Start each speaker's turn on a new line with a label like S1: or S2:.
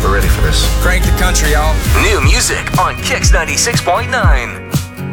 S1: We're ready for this.
S2: Crank the country, y'all.
S3: New music on Kix 96.9.